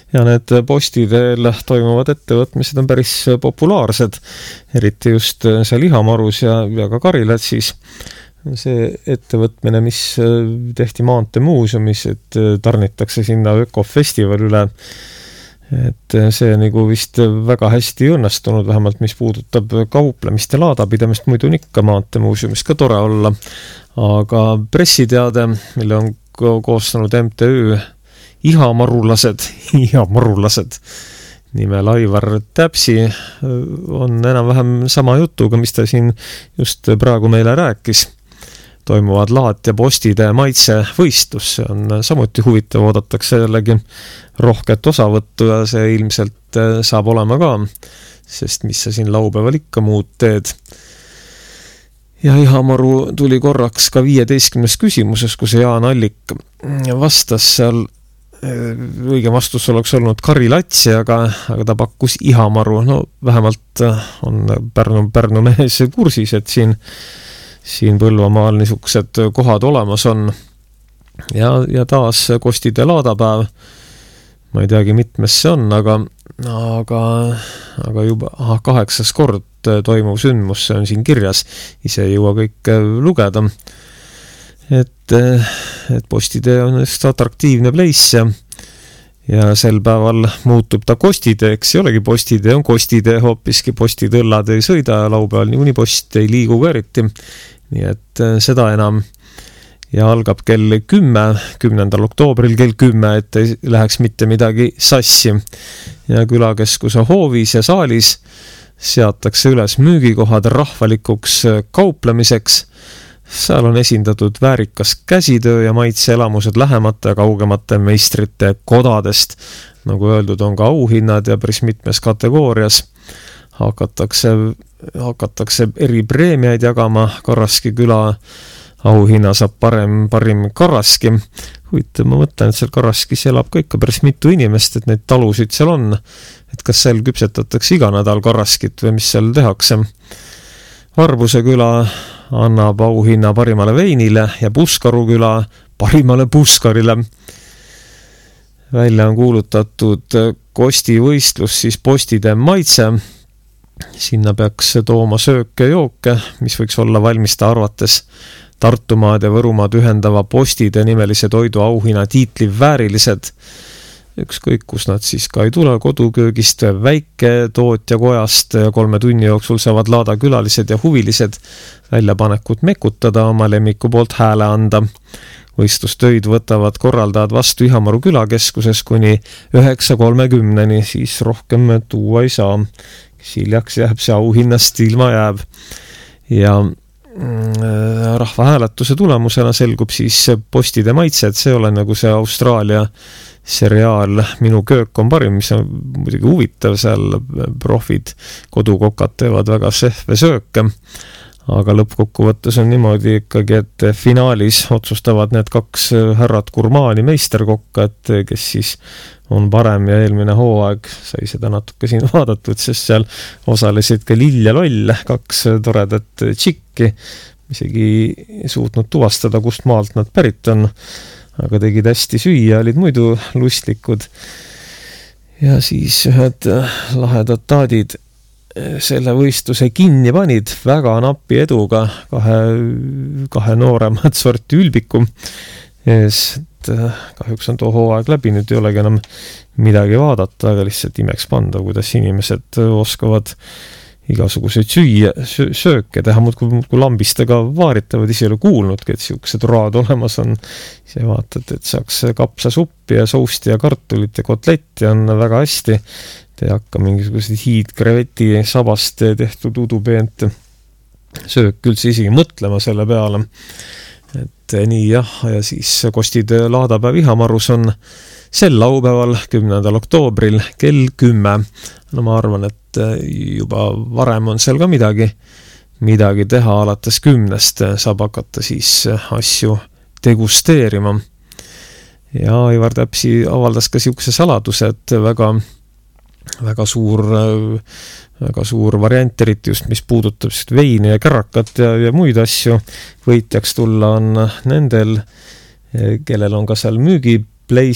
Ja need postiteel toimuvad ettevõtmised on päris populaarsed, eriti just seal Ihamarus ja ka Karilat siis. See ettevõtmine, mis tehti Maantee muuseumis, et tarnitakse sinna ökofestival üle, et see nagu vist väga hästi õnnestunud, vähemalt mis puudutab kauplemist ja laadapidamist, muidu on ikka Maantee muuseumis ka tore olla. Aga pressiteade, mille on koostanud MTÜ Ihamarulased nimel Aivar Täpsi, on enam-vähem sama jutuga, mis ta siin just praegu meile rääkis. Toimuvad laat- ja postide maitsevõistlus, see on samuti huvitav, oodatakse jällegi rohket osavõttu ja see ilmselt saab olema ka, sest mis sa siin laupäeval ikka muud teed. Ja Ihamaru tuli korraks ka 15 küsimuses, kus Jaan Allik vastas seal, õige vastus oleks olnud Karilats, aga ta pakkus Ihamaru. No vähemalt on Pärnu mees kursis, et siin Põlvamaal niisugused kohad olemas on. Ja taas kostide laadapäev, ma ei teagi, mitmes see on, aga juba 8. kord toimuv sündmus, see on siin kirjas, ise ei jõua kõik lugeda. Et postitee on just atraktiivne place ja sel päeval muutub ta kostiteeks, ei olegi postitee, on kostitee hoopiski, postitõllad ei sõida ja laupäeval niikuinii post ei liigu ka eriti, nii et seda enam. Ja algab kell 10. oktoobril kell 10, et ei läheks mitte midagi sassi. Ja külakeskuse hoovis ja saalis seatakse üles müügikohad rahvalikuks kauplemiseks. Seal on esindatud väärikas käsitöö ja maitseelamused lähemate ja kaugemate meistrite kodadest. Nagu öeldud, on ka auhinnad ja päris mitmes kategoorias. Hakatakse eri preemiaid jagama, Karaski küla auhinna saab parim Karaski. Huvitav, ma mõtlen, et seal Karaskis elab ka ikka päris mitu inimest, et neid talusid seal on. Et kas seal küpsetatakse iga nädal Karaskit või mis seal tehakse. Varbuse küla annab auhinna parimale veinile ja Puskaru küla parimale puskarile. Välja on kuulutatud kostivõistlus, siis postide maitse. Sinna peaks tooma sööke ja jooke, mis võiks olla valmista arvates Tartumaad ja Võrumaad ühendava postide nimelise toidu auhinna tiitli väärilised. Ükskõik, kus nad siis ka ei tule, koduköögist, väike tootja kojast, 3 tunni jooksul saavad laada külalised ja huvilised väljapanekut mekutada, oma lemmiku poolt hääle anda. Võistlustöid võtavad korraldajad vastu Ihamaru külakeskuses kuni 9:30, siis rohkem tuua ei saa. Hiljaks jääb see auhinnast ilma jääb. Ja rahvahääletuse tulemusena selgub siis postide maitsed, see ole nagu see Austraalia seriaal Minu köök on parim, mis on muidugi huvitav, seal profid, kodukokad teevad väga sehve sööke, aga lõppkokkuvõttes on niimoodi ikkagi, et finaalis otsustavad need 2 härrat gurmaani meisterkokka, et kes siis on parem, ja eelmine hooaeg sai seda natuke siin vaadatud, sest seal osalesid ka Lill ja Loll, 2 toredat tšikki, isegi suutnud tuvastada, kust maalt nad pärit on, aga tegid hästi süüa, olid muidu lustlikud. Ja siis ühed lahedad taadid selle võistluse kinni panid väga napi eduga, 2 nooremat sorti ülbiku ees. Kahjuks on too hooaeg läbi, nüüd ei olegi enam midagi vaadata, aga lihtsalt imeks panda, kuidas inimesed oskavad igasuguseid sööke teha, muudkui lambistega vaaritavad, ise ei ole kuulnudki, et siuksed road olemas on. Ise vaatad, et saaks kapsasuppi ja sousti ja kartulit ja kotletti on väga hästi. Te ei hakka mingisugused hiidkreveti sabast tehtud udupeent söök üldse isegi mõtlema selle peale. Et nii jah, ja siis kostide laadapäev Ihamarus on sel laupäeval 10. oktoobril kell 10. No ma arvan, et juba varem on seal ka midagi teha, alates 10. saab hakata siis asju degusteerima. Ja Aivar Täpsi avaldas ka siukse saladuse, et väga suur variant, eriti just mis puudutab veini ja kärakat ja muid asju. Võitjaks tulla on nendel, kellel on ka seal müügipleis